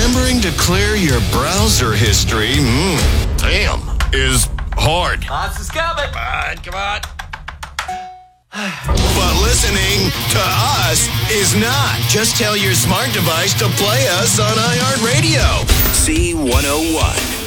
remembering to clear your browser history, damn, is hard. Lots is coming. Come on. But listening to us is not. Just tell your smart device to play us on iHeartRadio. C101.